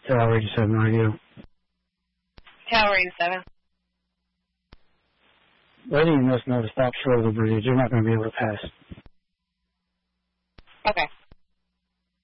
Tower 87, are you? Tower 87. Letting us know to stop short of the bridge. You're not going to be able to pass. Okay.